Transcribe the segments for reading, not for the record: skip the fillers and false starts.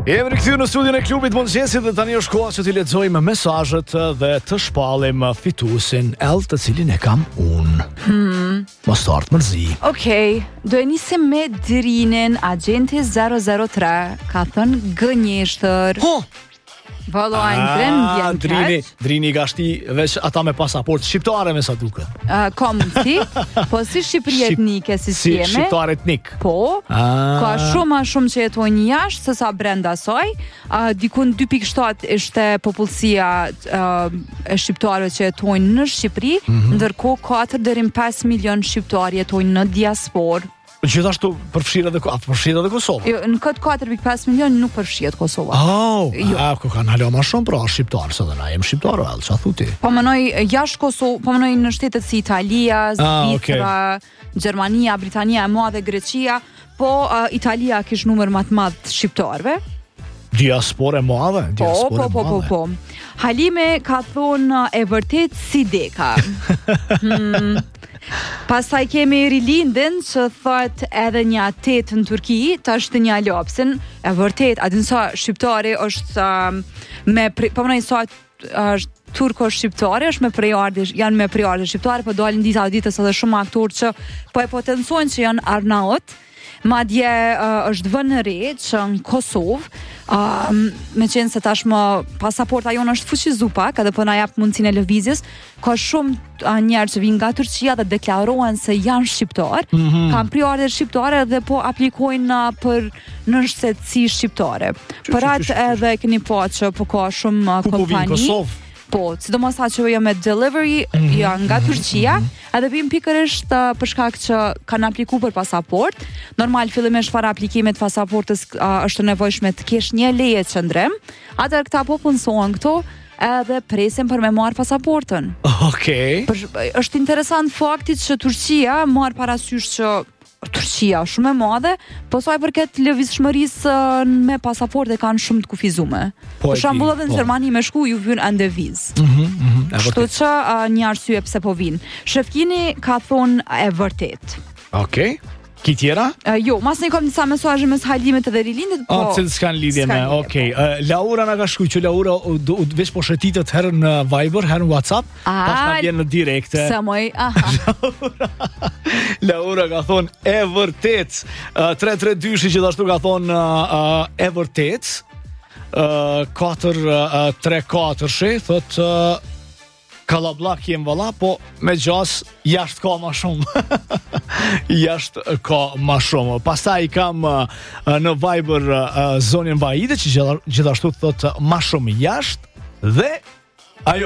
Jemi rikthyer në studion e klubit Mëngjesit dhe tani është koha që t'i lexojmë mesazhet dhe të shpallim fituesin L, të cilin e kam unë. Mos start mërzi. Okej, do e nisim me Drinin, agenti 003, ka thënë gënjeshtër. Valo Drini ka shti veç ata me pasaport shqiptare me sa duket. Ka mundësi, po si Shqipëri etnike si jemi. Si shqiptar etnik. Po, ka shumë ma shumë që jetojnë jashtë se sa brenda saj. Dikun 2.7 ishte popullsia e shqiptarëve që jetojnë në Shqipëri, ndërkohë 4 deri në 5 milion shqiptarë jetojnë në diasporë. Gjithashtu përfshirë edhe Kosova. Jo, në këtë 4.5 milion nuk përfshihet Kosova. Ku kanë hala ma shumë pra shqiptarë, se dhe na jem shqiptarë, që a thuti? Po mënoj jashtë Kosovë, po mënoj në shtetet si Italia, Zvicra, Gjermania, Britania e Madhe, Greqia, po Italia kish numër më të madh shqiptarëve. Diaspora e madhe? Po. Halime ka thonë e vërtet si deka. Pastaj kemi Rilindin që thot edhe një atet në Turki, të është një lopsin, e vërtet, a din sa shqiptari është po mënoj sa është turko-shqiptari, janë me prejardhje shqiptare, po dalin disa ditës edhe shumë aktorë që po e potencojnë që janë arnaut. Madje është vënë në re që në Kosovë, me qenë se tashmë pasaporta jonë është fuqizu pak, edhe po na jap mundësinë e lëvizjes, ka shumë njerëz që vinë nga Turqia dhe deklarohen se janë shqiptar, kanë prejardhje shqiptare dhe po aplikojnë për në shtetësi shqiptare. Për atë edhe keni pa që po ka shumë kompani. Po, sidomos ata që janë me delivery, janë nga Turqia, edhe vijnë pikërisht për shkak që kanë aplikuar për pasaport. Normal fillimisht para aplikimit të pasaportës është nevojshme të kesh një leje qëndrim. Atëherë këta po punësojnë këto edhe presin për me marrë pasaportën. Okej. Është interesant fakti që Turqia marr parasysh që Turqia shumë e madhe, po sa i përket lëvizshmërisë me pasaporte kanë shumë të kufizume. Për shembull edhe në Gjermani me shku ju vjen ende vizë. Kështu që një arsye pse po vinë. Shefkini ka thonë e vërtet. Okej. Ki tjera? Jo, mas ne kam disa mesazhe mes Halimit edhe Rilindit, po. Cilë s'kan lidhje me, okej. Laura na ka shkruar që Laura veç po shetitet herë në Viber, herë në WhatsApp, tash na vjen në direkte. Sa moj, Laura ka thonë e vërtet. 332 gjithashtu ka thonë e vërtet. 434 thotë Kalablak jem valla, po me gjas jashtë ka ma shumë. Jashtë ka ma shumë. Pastaj kam në Viber zonjën Vahide që gjithashtu thot ma shumë jashtë dhe ajo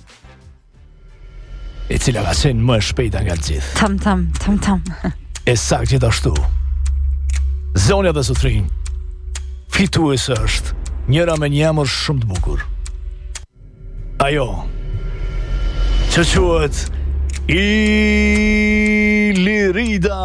e cila ka qenë më shpejta nga gjithë. Tam. E sakt gjithashtu. Zonja dhe sotrin fituese është njëra me një emër shumë të bukur. Ajo që quhet Ilirida.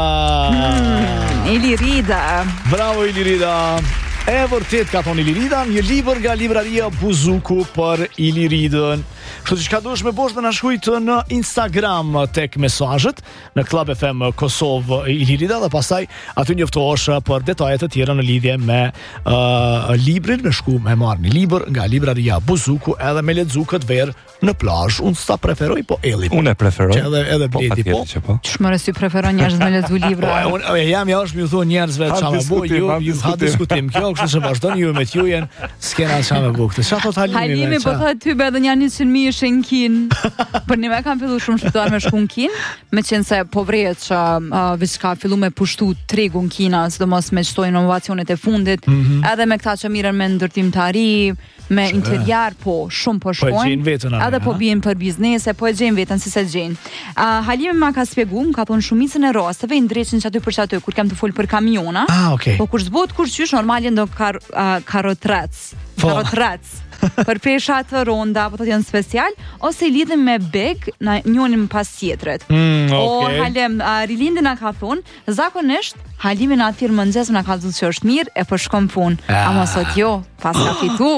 Ilirida. Bravo Ilirida. E vërtet ka thonë Ilirida, një libër nga libraria Buzuku për Iliridën. Kështu që ka duhesh me bosh dhe na shkruajt në Instagram tek mesazhet në Club FM Kosovë Ilirida dhe pastaj aty njoftohesh për detajet e tjera në lidhje me librin, me shku me marrë një libër nga libraria Buzuku edhe me lexu këtë verë në plazh. Unë sta preferoj po Elli. Unë e preferoj. Edhe Bledi po. Çmore si preferon njerëz me lexu libra. Unë jam jashtë më thonë njerëzve çfarë bëj ju ha diskutim kjo, kështu që vazhdoni ju me t'jujen, s'kena çfarë bëj këtë. Çfarë thot Halimi? Halimi po thotë ty edhe një 100.000 në Kin. Për një me kam fillu shumë shqiptar me shku në Kin, me qenë se po vrejet që veç ka fillu me pushtu tregu në Kina, sidomos me qëto inovacionet e fundit, edhe me këta që miren me ndërtimtari, me interior, po shumë po shkojnë, edhe po bien për biznese, po e gjenë vetën si se gjenë. Halimi ma ka spjegu, më ka thonë shumicën e rasteve, i ndreqin që aty për që aty, kur kem të full për kamiona, po kur zbot kur qysh, normal jenë do karotrac, për pesha të ronda, apo të janë special, ose i lidhim me beg në njënin pas tjetrit. O Halem, Rilindi na ka thonë, zakonisht Halimi na atyr mëngjes na ka thënë që është mirë e po shkon punë. Ama sot jo, pas ka fitu.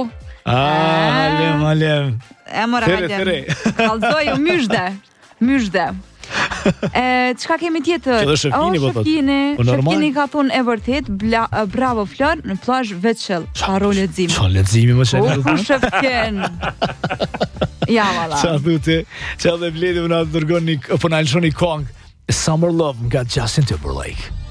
Halem. E mora Halem. Kallzoj myshde. Çka kemi tjetër? Që dhe Shefkini, po thot. Shefkini ka thonë e vërtet, bravo Flor, në plazh vetë çell. Haro lexim. Ço leximi më çel. Shefkin. Ja valla. Çfarë thotë? Çfarë dhe Bledi më na dërgoni, po na lëshoni këngë Summer Love nga Justin Timberlake.